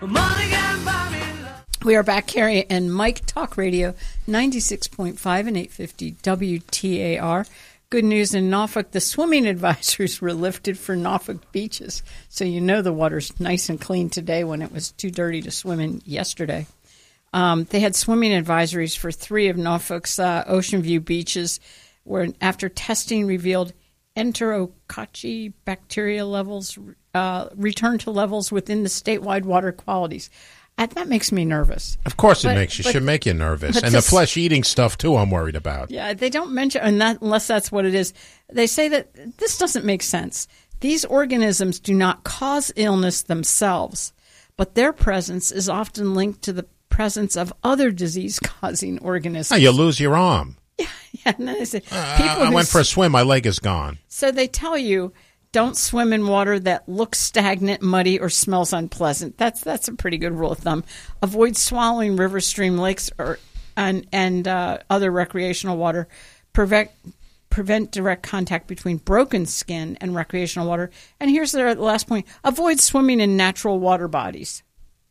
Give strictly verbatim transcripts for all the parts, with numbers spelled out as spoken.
We are back, Carrie and Mike, Talk Radio, ninety-six point five and eight fifty W T A R. Good news in Norfolk, the swimming advisories were lifted for Norfolk beaches. So you know the water's nice and clean today when it was too dirty to swim in yesterday. Um, they had swimming advisories for three of Norfolk's uh, Ocean View beaches, where after testing revealed Enterococci bacteria levels uh, returned to levels within the statewide water qualities. And that makes me nervous. Of course it but, makes you. but, should make you nervous. And this, the flesh-eating stuff, too, I'm worried about. Yeah, they don't mention, and that, unless that's what it is. They say that this doesn't make sense. These organisms do not cause illness themselves, but their presence is often linked to the presence of other disease-causing organisms. Oh, you lose your arm. Yeah, yeah. And then they say, uh, people I went for a swim. My leg is gone. So they tell you, don't swim in water that looks stagnant, muddy, or smells unpleasant. That's that's a pretty good rule of thumb. Avoid swallowing river, stream, lakes, or and and uh, other recreational water. Prevent prevent direct contact between broken skin and recreational water. And here's the last point: avoid swimming in natural water bodies.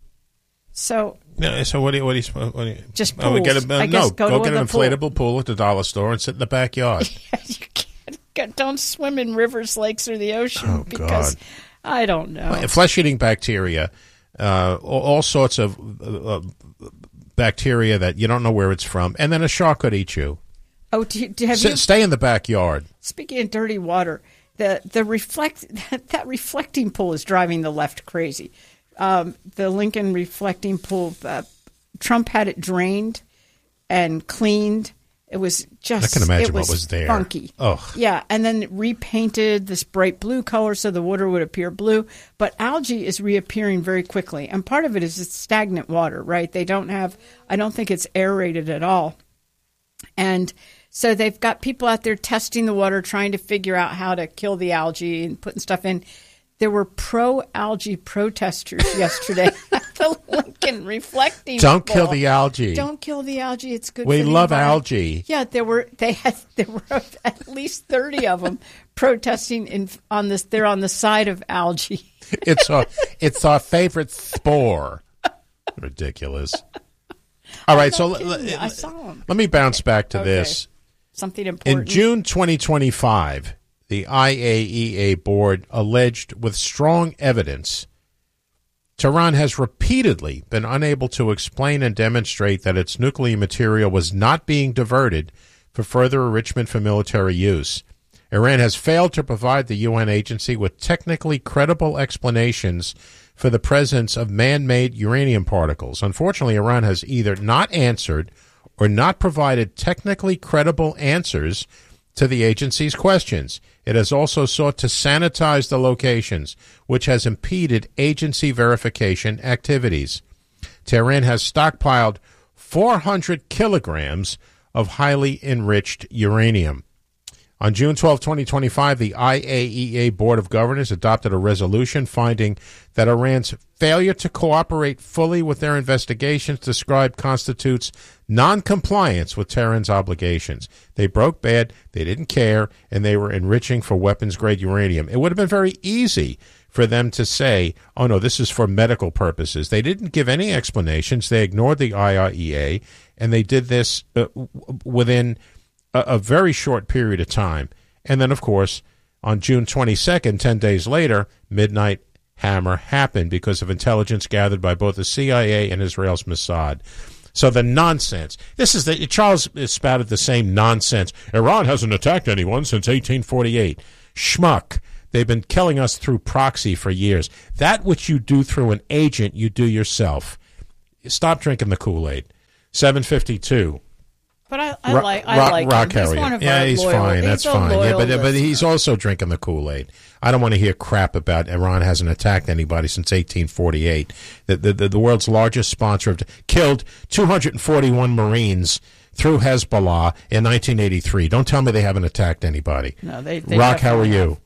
So. Yeah, so what do you, what do you, what do you just pools. Oh, we get a, uh, I guess no, go, go to get an inflatable pool. pool at the dollar store and sit in the backyard. Yeah, you can't, don't swim in rivers, lakes, or the ocean oh, because God. I don't know. Flesh-eating bacteria, uh, all, all sorts of uh, bacteria that you don't know where it's from, and then a shark could eat you. Oh, do, do, have S- you? Stay in the backyard. Speaking of dirty water, the the reflect that, that reflecting pool is driving the left crazy. Um, the Lincoln reflecting pool, uh, Trump had it drained and cleaned. It was just, I can imagine it was what was there. Funky. Oh, yeah, and then repainted this bright blue color so the water would appear blue. But algae is reappearing very quickly, and part of it is it's stagnant water, right? They don't have. I don't think it's aerated at all, and so they've got people out there testing the water, trying to figure out how to kill the algae and putting stuff in. There were pro-algae protesters yesterday at the Lincoln reflecting Don't pool. kill the algae. Don't kill the algae. It's good we for the love environment. algae. Yeah, there were they had there were at least thirty of them protesting in on this. They're on the side of algae. It's our it's our favorite spore. Ridiculous. All right, so l- l- I saw them. let me bounce back to Okay. this. Something important. In June twenty twenty-five, the I A E A board alleged with strong evidence Tehran has repeatedly been unable to explain and demonstrate that its nuclear material was not being diverted for further enrichment for military use. Iran has failed to provide the U N agency with technically credible explanations for the presence of man-made uranium particles. Unfortunately, Iran has either not answered or not provided technically credible answers to the agency's questions. It has also sought to sanitize the locations, which has impeded agency verification activities. Tehran has stockpiled four hundred kilograms of highly enriched uranium. On June twelfth, twenty twenty-five, the I A E A Board of Governors adopted a resolution finding that Iran's failure to cooperate fully with their investigations described constitutes noncompliance with Tehran's obligations. They broke bad, they didn't care, and they were enriching for weapons-grade uranium. It would have been very easy for them to say, oh, no, this is for medical purposes. They didn't give any explanations. They ignored the I A E A, and they did this uh, w- within a, a very short period of time. And then, of course, on June twenty-second, ten days later, Midnight Hammer happened because of intelligence gathered by both the C I A and Israel's Mossad. So the nonsense. This is the Charles spouted the same nonsense. Iran hasn't attacked anyone since eighteen forty-eight. Schmuck. They've been killing us through proxy for years. That which you do through an agent, you do yourself. Stop drinking the Kool-Aid. seven fifty-two. But I, I Rock, like I rock, like rock him. He's Harrier. one of yeah, our he's loyal, fine. he's That's a fine. Yeah, loyal but but listener. he's also drinking the Kool-Aid. I don't want to hear crap about Iran hasn't attacked anybody since eighteen forty-eight. The the, the, the world's largest sponsor of killed two hundred forty-one Marines through Hezbollah in nineteen eighty-three. Don't tell me they haven't attacked anybody. No, they, they Rock, how are definitely you? have.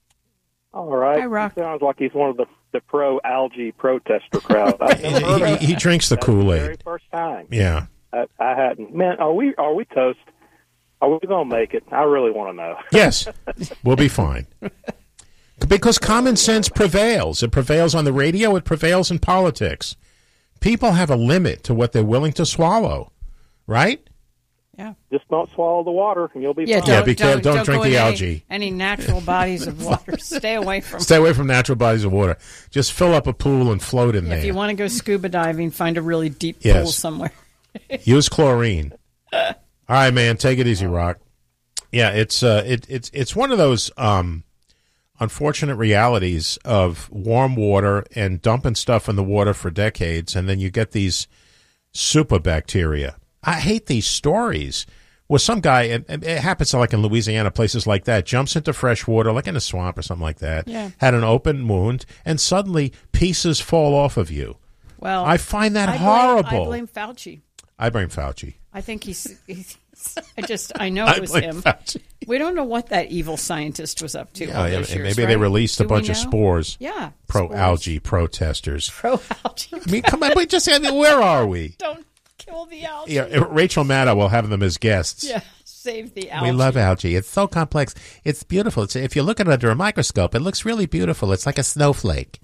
All right. Hi, Rock. He sounds like he's one of the, the pro-algae protester crowd. I've never heard of he, he, he drinks the That's the Kool-Aid. very first time. Yeah. I, I hadn't. Man, are we are we toast? Are we going to make it? I really want to know. Yes, we'll be fine. Because common sense prevails. It prevails on the radio. It prevails in politics. People have a limit to what they're willing to swallow, right? Yeah. Just don't swallow the water, and you'll be Yeah, fine. don't, Yeah, be careful. don't, Don't drink go the in algae. Any, any natural bodies of water. Stay away from Stay away from natural bodies of water. Just fill up a pool and float in Yeah, there. if you want to go scuba diving, find a really deep Yes. pool somewhere. Use chlorine. All right, man. Take it easy, Rock. Yeah, it's uh, it, it's it's one of those um, unfortunate realities of warm water and dumping stuff in the water for decades, and then you get these super bacteria. I hate these stories where some guy, and and it happens like in Louisiana, places like that, jumps into fresh water, like in a swamp or something like that, Yeah. had an open wound, and suddenly pieces fall off of you. Well, I find that I blame, horrible. I blame Fauci. I blame Fauci. I think he's. he's I just. I know I it was blame him. Fauci. We don't know what that evil scientist was up to. Yeah, all yeah, those and years, maybe they right? released a Do we bunch of know? spores. Yeah, Pro spores. algae protesters. Pro algae. I mean, come on, we just I mean, where are we? Don't kill the algae. Yeah, Rachel Maddow will have them as guests. Yeah, save the algae. We love algae. It's so complex. It's beautiful. It's, if you look at it under a microscope, it looks really beautiful. It's like a snowflake.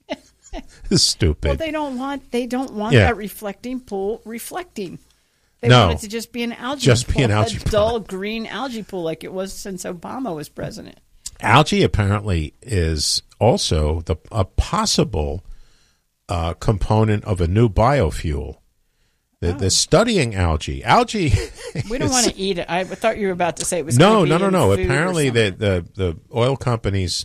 It's stupid. Well, they don't want. They don't want Yeah. that reflecting pool reflecting. They No. want it to just be an algae Just pool, be an algae a pool. dull green algae pool like it was since Obama was president. Algae apparently is also the a possible uh, component of a new biofuel. They're, Oh. they're studying algae. Algae. We don't is- want to eat it. I thought you were about to say it was. No, gonna be no, no, in no. food or Apparently, the, something. the the oil companies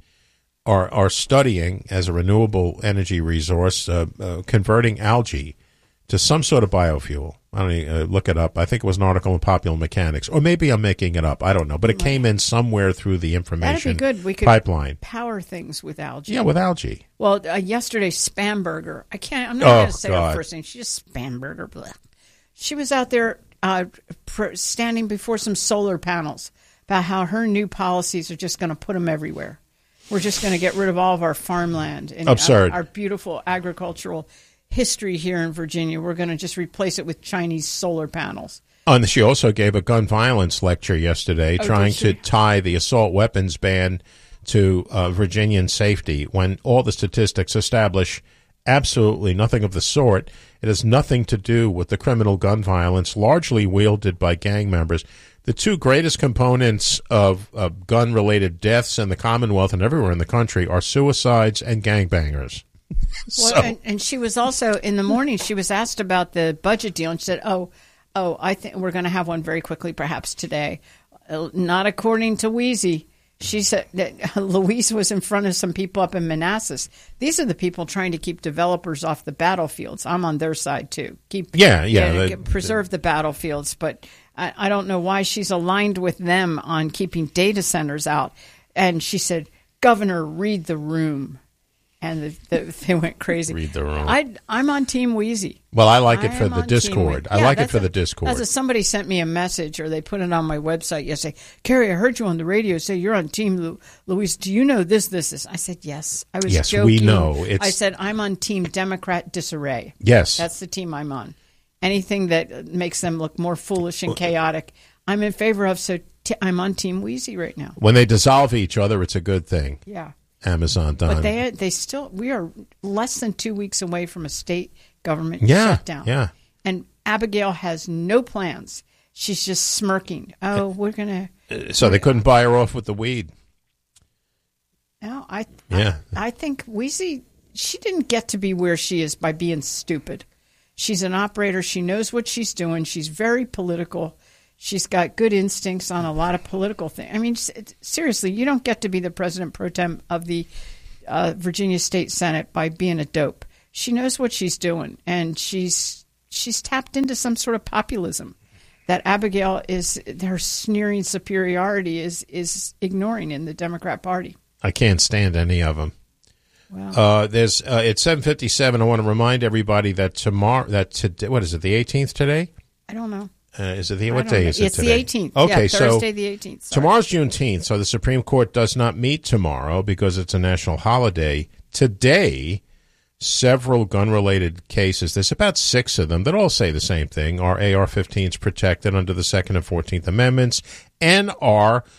are are studying as a renewable energy resource, uh, uh, converting algae to some sort of biofuel. I don't even, uh, look it up. I think it was an article in Popular Mechanics, or maybe I'm making it up. I don't know, but it came in somewhere through the That'd information be good. We could pipeline. power things with algae. Yeah, with algae. Well, uh, yesterday, Spamberger. I can't. I'm not Oh, going to say God. her first name. She's just Spamberger. Blah. She was out there uh, pr- standing before some solar panels about how her new policies are just going to put them everywhere. We're just going to get rid of all of our farmland and Absurd. Our, our beautiful agricultural history here in Virginia. We're going to just replace it with Chinese solar panels. Oh, and she also gave a gun violence lecture yesterday, Oh, trying did she? to tie the assault weapons ban to uh, Virginian safety, when all the statistics establish absolutely nothing of the sort. It has nothing to do with the criminal gun violence largely wielded by gang members. The two greatest components of, of gun-related deaths in the Commonwealth and everywhere in the country are suicides and gangbangers. Well, So- and, and she was also in the morning. She was asked about the budget deal, and she said, "Oh, oh, I think we're going to have one very quickly, perhaps today." Uh, not according to Wheezy. She said that Louise was in front of some people up in Manassas. These are the people trying to keep developers off the battlefields. I'm on their side too. Keep Yeah, yeah, get- they- get- preserve the battlefields, but I, I don't know why she's aligned with them on keeping data centers out. And she said, "Governor, read the room." And the, the, they went crazy. Read the room. I, I'm on Team Wheezy. Well, I like it I for am the on Team Discord. Wheezy. I Yeah, like it that's for a- the Discord. That's a, somebody sent me a message, or they put it on my website yesterday. Carrie, I heard you on the radio say you're on Team Lu- Louise. Do you know this, this, this? I said, yes. I was Yes, joking. we know. It's- I said, I'm on Team Democrat disarray. Yes. That's the team I'm on. Anything that makes them look more foolish and chaotic, I'm in favor of. So t- I'm on Team Wheezy right now. When they dissolve each other, it's a good thing. Yeah. Amazon done. But they they still we are less than two weeks away from a state government Yeah, shutdown. yeah. And Abigail has no plans. She's just smirking. Oh, we're gonna. so they couldn't buy her off with the weed. No, I. Yeah. I, I think Wheezy. She didn't get to be where she is by being stupid. She's an operator. She knows what she's doing. She's very political. She's got good instincts on a lot of political things. I mean, s- seriously, you don't get to be the president pro tem of the uh, Virginia State Senate by being a dope. She knows what she's doing, and she's she's tapped into some sort of populism that Abigail is her sneering superiority is is ignoring in the Democrat Party. I can't stand any of them. Wow. Uh, there's uh, it's seven fifty-seven. I want to remind everybody that tomorrow, that today, what is it, the eighteenth today? I don't know. Uh, is it the I what don't day know. is it It's today? the eighteenth. Okay, yeah, so Thursday the eighteenth. Sorry. tomorrow's Juneteenth, so the Supreme Court does not meet tomorrow because it's a national holiday. Today, several gun-related cases, there's about six of them that all say the same thing, are A R fifteens protected under the Second and Fourteenth Amendments and are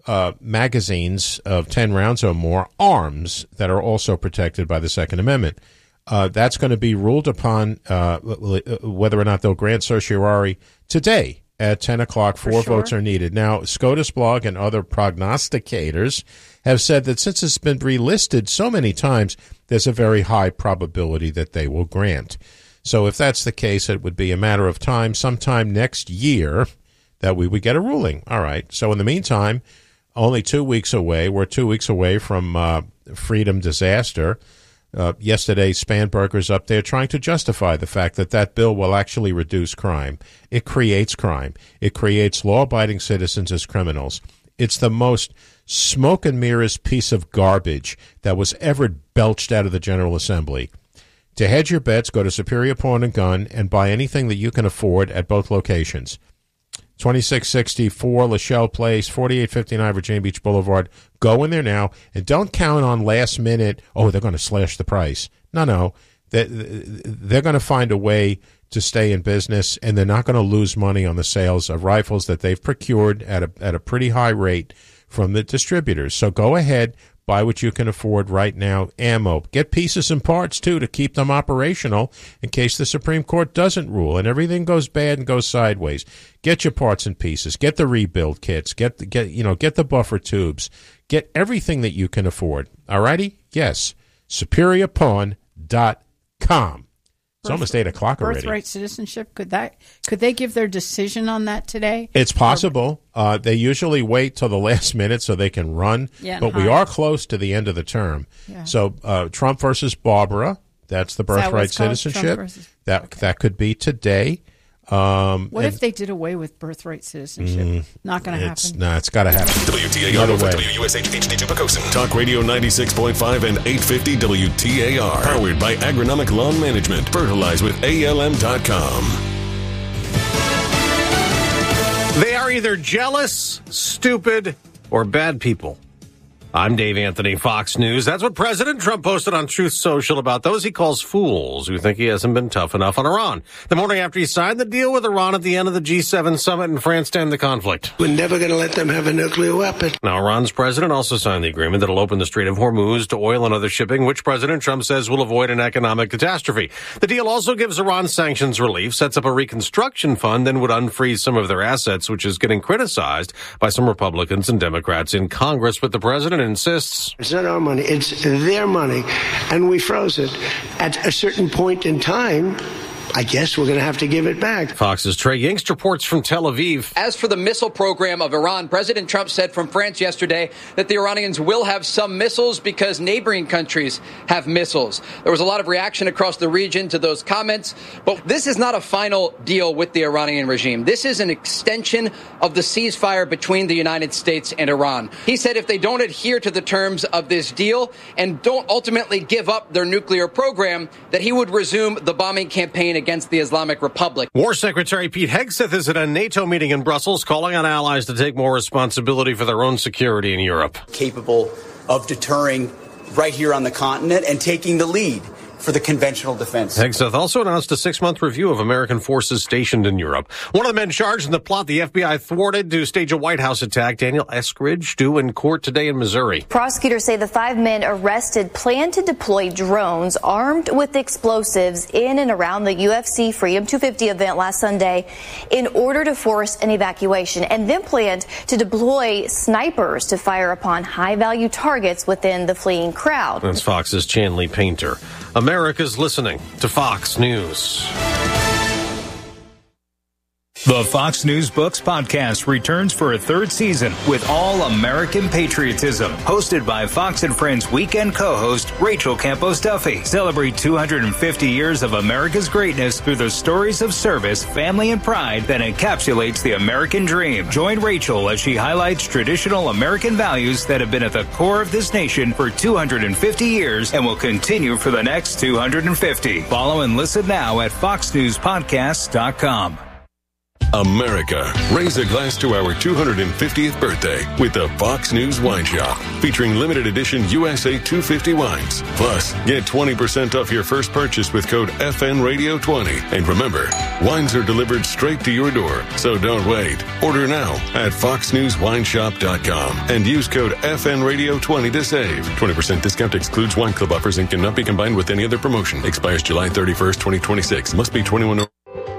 uh, magazines of ten rounds or more arms that are also protected by the Second Amendment. Uh, that's going to be ruled upon uh, whether or not they'll grant certiorari today at ten o'clock. Four sure. votes are needed. Now, SCOTUS blog and other prognosticators have said that since it's been relisted so many times, there's a very high probability that they will grant. So if that's the case, it would be a matter of time, sometime next year, that we would get a ruling. All right. So in the meantime, only two weeks away, we're two weeks away from uh, freedom disaster. Uh, yesterday, Spanberger's up there trying to justify the fact that that bill will actually reduce crime. It creates crime. It creates law-abiding citizens as criminals. It's the most smoke and mirrors piece of garbage that was ever belched out of the General Assembly. To hedge your bets, go to Superior Pawn and Gun and buy anything that you can afford at both locations. twenty-six sixty-four Lachelle Place, forty-eight fifty-nine Virginia Beach Boulevard. Go in there now, and don't count on last minute, oh, they're going to slash the price. No, no. They're, they're going to find a way to stay in business, and they're not going to lose money on the sales of rifles that they've procured at a, at a pretty high rate from the distributors. So go ahead, buy what you can afford right now. Ammo. Get pieces and parts, too, to keep them operational in case the Supreme Court doesn't rule and everything goes bad and goes sideways. Get your parts and pieces. Get the rebuild kits. Get the, get you know get the buffer tubes. Get everything that you can afford. All righty? Yes. Superior Pawn dot com. It's Birth, almost eight o'clock already. Birthright citizenship, could that could they give their decision on that today? It's possible. Uh, they usually wait till the last minute so they can run. Yeah, but we are close to the end of the term. Yeah. So uh, Trump versus Barbara, that's the birthright citizenship. Versus, that okay. that could be today. Um, what if they did away with birthright citizenship? Mm, Not going to happen. No, nah, it's got to happen. W T A R over W U S H H D two Pocosin. Talk Radio ninety-six point five and eight fifty W T A R. Powered by Agronomic Lawn Management. Fertilize with A L M dot com. They are either jealous, stupid, or bad people. I'm Dave Anthony, Fox News. That's what President Trump posted on Truth Social about those he calls fools who think he hasn't been tough enough on Iran. The morning after he signed the deal with Iran at the end of the G seven summit in France to end the conflict. We're never going to let them have a nuclear weapon. Now, Iran's president also signed the agreement that will open the Strait of Hormuz to oil and other shipping, which President Trump says will avoid an economic catastrophe. The deal also gives Iran sanctions relief, sets up a reconstruction fund, and would unfreeze some of their assets, which is getting criticized by some Republicans and Democrats in Congress. But the president insists it's not our money, it's their money, and we froze it. At a certain point in time, I guess we're going to have to give it back. Fox's Trey Yingst reports from Tel Aviv. As for the missile program of Iran, President Trump said from France yesterday that the Iranians will have some missiles because neighboring countries have missiles. There was a lot of reaction across the region to those comments, but this is not a final deal with the Iranian regime. This is an extension of the ceasefire between the United States and Iran. He said if they don't adhere to the terms of this deal and don't ultimately give up their nuclear program, that he would resume the bombing campaign against the Islamic Republic. War Secretary Pete Hegseth is at a NATO meeting in Brussels, calling on allies to take more responsibility for their own security in Europe. Capable of deterring right here on the continent and taking the lead for the conventional defense. Hegseth also announced a six-month review of American forces stationed in Europe. One of the men charged in the plot the F B I thwarted to stage a White House attack, Daniel Eskridge, due in court today in Missouri. Prosecutors say the five men arrested planned to deploy drones armed with explosives in and around the U F C Freedom two fifty event last Sunday in order to force an evacuation, and then planned to deploy snipers to fire upon high-value targets within the fleeing crowd. That's Fox's Chanley Painter. America's listening to Fox News. The Fox News Books podcast returns for a third season with All American Patriotism, hosted by Fox and Friends weekend co-host Rachel Campos Duffy. Celebrate two hundred fifty years of America's greatness through the stories of service, family, and pride that encapsulates the American dream. Join Rachel as she highlights traditional American values that have been at the core of this nation for two hundred fifty years and will continue for the next two hundred fifty. Follow and listen now at fox news podcasts dot com. America, raise a glass to our two hundred fiftieth birthday with the Fox News Wine Shop, featuring limited edition U S A two fifty wines. Plus, get twenty percent off your first purchase with code F N Radio twenty. And remember, wines are delivered straight to your door, so don't wait. Order now at fox news wine shop dot com and use code F N Radio twenty to save. twenty percent discount excludes wine club offers and cannot be combined with any other promotion. Expires July thirty-first, twenty twenty-six. Must be twenty-one or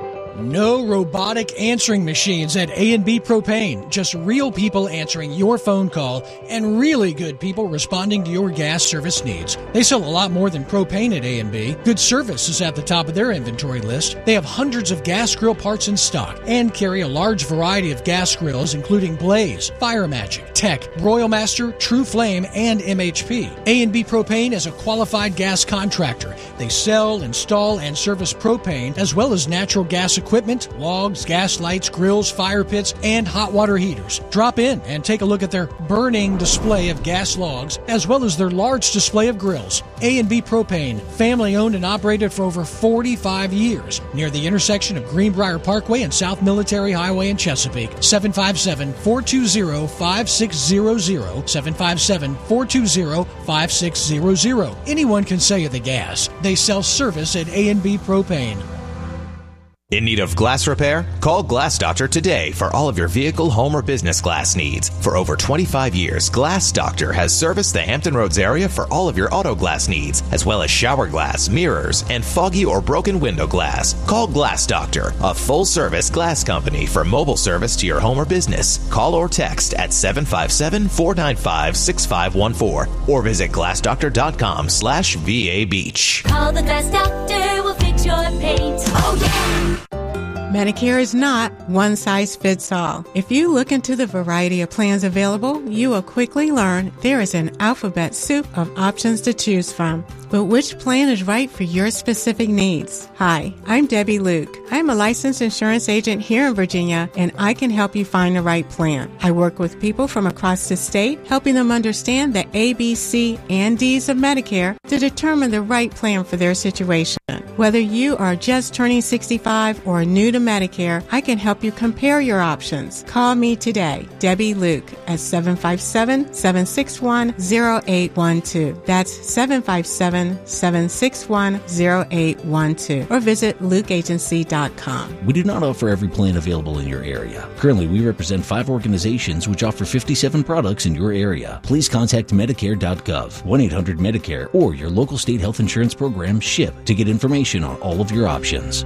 No robotic answering machines at A and B Propane. Just real people answering your phone call and really good people responding to your gas service needs. They sell a lot more than propane at A and B. Good service is at the top of their inventory list. They have hundreds of gas grill parts in stock and carry a large variety of gas grills including Blaze, Fire Magic, Tech, Royal Master, True Flame, and M H P. A and B Propane is a qualified gas contractor. They sell, install, and service propane as well as natural gas equipment. Equipment, logs, gas lights, grills, fire pits, and hot water heaters. Drop in and take a look at their burning display of gas logs, as well as their large display of grills. A and B Propane, family owned and operated for over forty-five years, near the intersection of Greenbrier Parkway and South Military Highway in Chesapeake. seven five seven, four two zero, five six zero zero, seven five seven, four two zero, five six zero zero. Anyone can sell you the gas. They sell service at A and B Propane. In need of glass repair? Call Glass Doctor today for all of your vehicle, home, or business glass needs. For over twenty-five years, Glass Doctor has serviced the Hampton Roads area for all of your auto glass needs, as well as shower glass, mirrors, and foggy or broken window glass. Call Glass Doctor, a full-service glass company for mobile service to your home or business. Call or text at seven five seven, four nine five, six five one four or visit glassdoctor.com slash VA Beach. Call the Glass Doctor, we'll fix your paint. Oh, yeah! Medicare is not one size fits all. If you look into the variety of plans available, you will quickly learn there is an alphabet soup of options to choose from. But which plan is right for your specific needs? Hi, I'm Debbie Luke. I'm a licensed insurance agent here in Virginia, and I can help you find the right plan. I work with people from across the state, helping them understand the A, B, C, and D's of Medicare to determine the right plan for their situation. Whether you are just turning sixty-five or new to Medicare, I can help you compare your options. Call me today, Debbie Luke, at seven five seven, seven six one, zero eight one two. That's seven five seven, seven six one, zero eight one two. Or visit luke agency dot com. We do not offer every plan available in your area. Currently, we represent five organizations which offer fifty-seven products in your area. Please contact medicare dot gov, one eight hundred Medicare, or your local state health insurance program, SHIP, to get information on all of your options.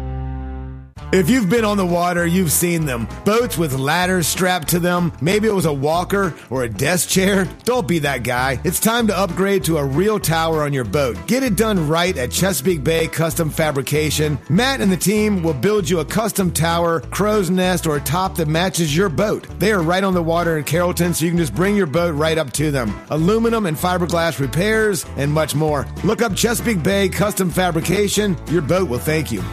If you've been on the water, you've seen them. Boats with ladders strapped to them. Maybe it was a walker or a desk chair. Don't be that guy. It's time to upgrade to a real tower on your boat. Get it done right at Chesapeake Bay Custom Fabrication. Matt and the team will build you a custom tower, crow's nest, or a top that matches your boat. They are right on the water in Carrollton, so you can just bring your boat right up to them. Aluminum and fiberglass repairs, and much more. Look up Chesapeake Bay Custom Fabrication. Your boat will thank you.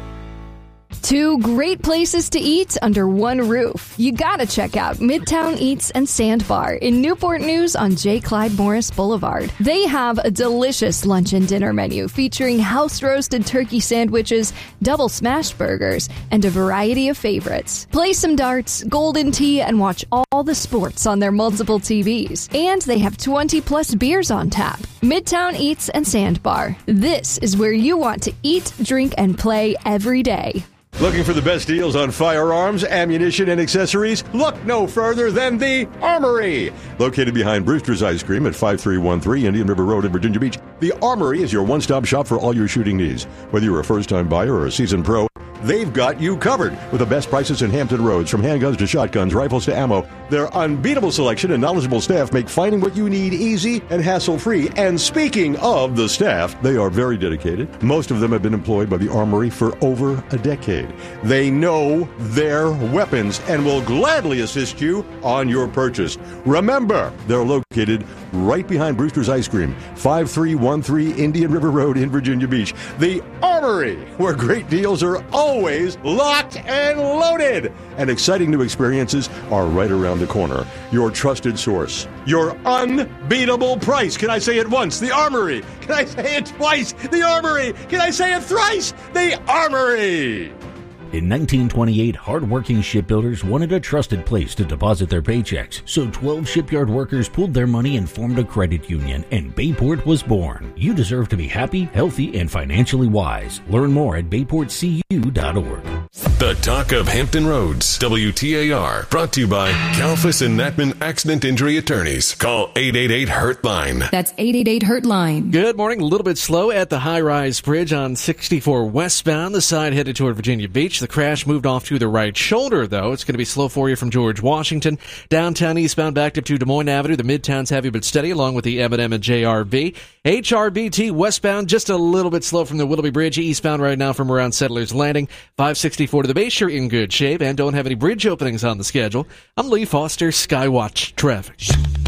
Two great places to eat under one roof. You gotta check out Midtown Eats and Sandbar in Newport News on J. Clyde Morris Boulevard. They have a delicious lunch and dinner menu featuring house-roasted turkey sandwiches, double smash burgers, and a variety of favorites. Play some darts, golden tea, and watch all the sports on their multiple T Vs. And they have twenty plus beers on tap. Midtown Eats and Sandbar. This is where you want to eat, drink, and play every day. Looking for the best deals on firearms, ammunition, and accessories? Look no further than the Armory! Located behind Brewster's Ice Cream at five three one three Indian River Road in Virginia Beach, the Armory is your one-stop shop for all your shooting needs. Whether you're a first-time buyer or a seasoned pro, they've got you covered with the best prices in Hampton Roads, from handguns to shotguns, rifles to ammo. Their unbeatable selection and knowledgeable staff make finding what you need easy and hassle-free. And speaking of the staff, they are very dedicated. Most of them have been employed by the Armory for over a decade. They know their weapons and will gladly assist you on your purchase. Remember, they're located right behind Brewster's Ice Cream, five three one three Indian River Road in Virginia Beach. The Armory, where great deals are always locked and loaded. And exciting new experiences are right around the corner. Your trusted source. Your unbeatable price. Can I say it once? The Armory. Can I say it twice? The Armory. Can I say it thrice? The Armory. In nineteen twenty-eight, hard-working shipbuilders wanted a trusted place to deposit their paychecks, so twelve shipyard workers pooled their money and formed a credit union, and Bayport was born. You deserve to be happy, healthy, and financially wise. Learn more at bayport c u dot org. The Talk of Hampton Roads, W T A R, brought to you by Kalfas and Natman Accident Injury Attorneys. Call eight eight eight hurt line. That's eight eight eight hurt line. Good morning. A little bit slow at the high-rise bridge on sixty-four westbound, the side headed toward Virginia Beach. The crash moved off to the right shoulder, though. It's going to be slow for you from George Washington. Downtown eastbound backed up to Des Moines Avenue. The Midtown's heavy but steady, along with the M and M and J R B. H R B T westbound, just a little bit slow from the Willoughby Bridge. Eastbound right now from around Settlers Landing. five sixty-four to the base, you're in good shape and don't have any bridge openings on the schedule. I'm Lee Foster, Skywatch Traffic.